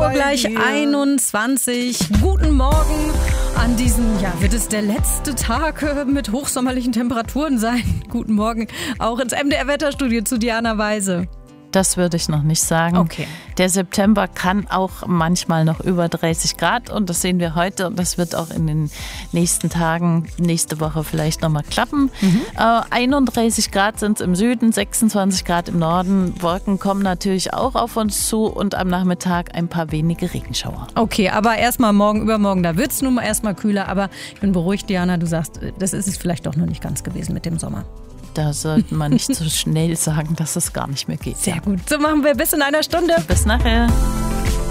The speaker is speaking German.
Uhr gleich 21. Guten Morgen an diesem, wird es der letzte Tag mit hochsommerlichen Temperaturen sein. Guten Morgen auch ins MDR-Wetterstudio zu Diana Weise. Das würde ich noch nicht sagen. Okay. Der September kann auch manchmal noch über 30 Grad und das sehen wir heute und das wird auch in den nächsten Tagen, nächste Woche vielleicht nochmal klappen. 31 Grad sind es im Süden, 26 Grad im Norden. Wolken kommen natürlich auch auf uns zu und am Nachmittag ein paar wenige Regenschauer. Okay, aber erstmal morgen, übermorgen, da wird es nun mal erstmal kühler, aber ich bin beruhigt, Diana, du sagst, das ist es vielleicht doch noch nicht ganz gewesen mit dem Sommer. Da sollte man nicht so schnell sagen, dass es gar nicht mehr geht. Sehr gut. So machen wir bis in einer Stunde. Bis nachher.